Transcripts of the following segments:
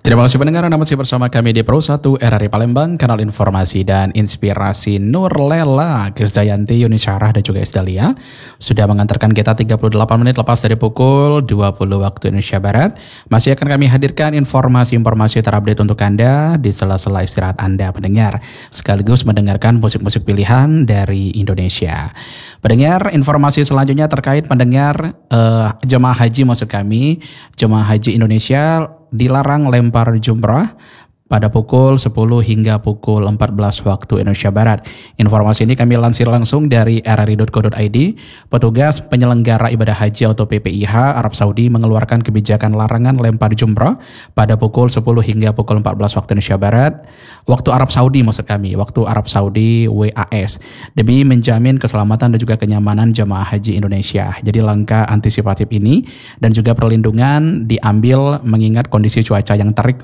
Terima kasih pendengar, Anda masih bersama kami di Pro 1 RRI Palembang, kanal informasi dan inspirasi Nurlela, Kirzayanti, Yuni Syarah, dan juga Isdalia. Sudah mengantarkan kita 38 menit lepas dari pukul 20 waktu Indonesia Barat. Masih akan kami hadirkan informasi-informasi terupdate untuk Anda di sela-sela istirahat Anda pendengar, sekaligus mendengarkan musik-musik pilihan dari Indonesia. Pendengar, informasi selanjutnya terkait pendengar jemaah haji maksud kami, jemaah haji Indonesia dilarang lempar jumrah pada pukul 10 hingga pukul 14 waktu Indonesia Barat. Informasi ini kami lansir langsung dari rri.co.id. Petugas penyelenggara ibadah haji atau PPIH Arab Saudi mengeluarkan kebijakan larangan lempar jumrah pada pukul 10 hingga pukul 14 waktu Indonesia Barat. Waktu Arab Saudi maksud kami, waktu Arab Saudi WAS. Demi menjamin keselamatan dan juga kenyamanan jemaah haji Indonesia. Jadi langkah antisipatif ini dan juga perlindungan diambil mengingat kondisi cuaca yang terik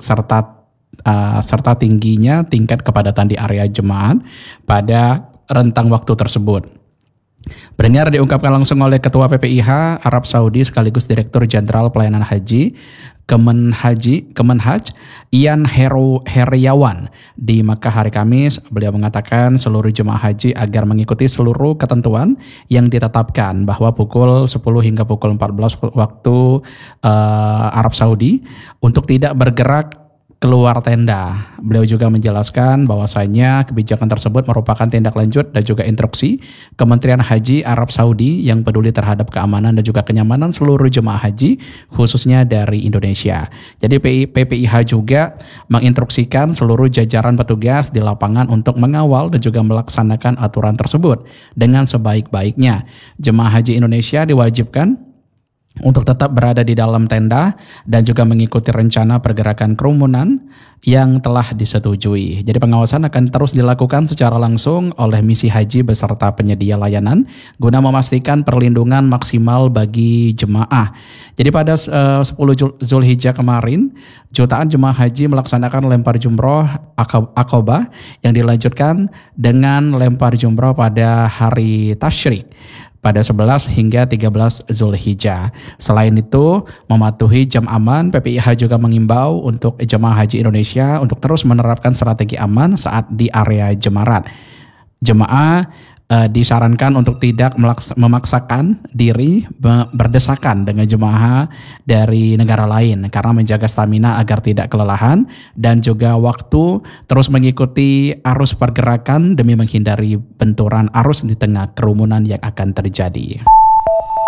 serta tingginya tingkat kepadatan di area jemaah pada rentang waktu tersebut. Pendengar, diungkapkan langsung oleh Ketua PPIH Arab Saudi sekaligus Direktur Jenderal Pelayanan Haji Kemenhaj Ian Heriawan di Makkah hari Kamis. Beliau mengatakan seluruh jemaah haji agar mengikuti seluruh ketentuan yang ditetapkan bahwa pukul 10 hingga pukul 14 waktu Arab Saudi untuk tidak bergerak keluar tenda. Beliau juga menjelaskan bahwasanya kebijakan tersebut merupakan tindak lanjut dan juga instruksi Kementerian Haji Arab Saudi yang peduli terhadap keamanan dan juga kenyamanan seluruh jemaah haji khususnya dari Indonesia. Jadi PPIH juga menginstruksikan seluruh jajaran petugas di lapangan untuk mengawal dan juga melaksanakan aturan tersebut dengan sebaik-baiknya. Jemaah haji Indonesia diwajibkan untuk tetap berada di dalam tenda dan juga mengikuti rencana pergerakan kerumunan yang telah disetujui. Jadi pengawasan akan terus dilakukan secara langsung oleh misi haji beserta penyedia layanan guna memastikan perlindungan maksimal bagi jemaah. Jadi pada 10 Zulhijjah kemarin, jutaan jemaah haji melaksanakan lempar jumroh Aqabah yang dilanjutkan dengan lempar jumroh pada hari Tasyrik pada 11 hingga 13 Zulhijjah. Selain itu, mematuhi jam aman, PPIH juga mengimbau untuk jemaah haji Indonesia untuk terus menerapkan strategi aman saat di area jemarat. Jemaah disarankan untuk tidak memaksakan diri berdesakan dengan jemaah dari negara lain karena menjaga stamina agar tidak kelelahan dan juga waktu terus mengikuti arus pergerakan demi menghindari benturan arus di tengah kerumunan yang akan terjadi.